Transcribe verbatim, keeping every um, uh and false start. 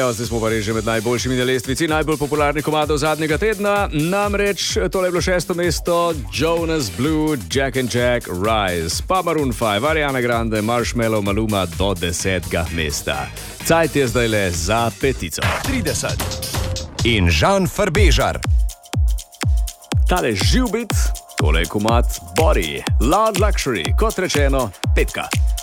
Evo, zdaj smo pa res že med najboljšimi na lestvici najbolj popularnih komadov zadnjega tedna. Namreč tole je bilo šesto mesto, Jonas Blue, Jack and Jack, Rise, pa Maroon pet, Ariana Grande, Marshmello, Maluma do desetega mesta. Cajt je zdaj le za petico. trideset. In Žan Farbežar. Tale živ bit, tole je komad Body, Loud Luxury, kot rečeno, petka.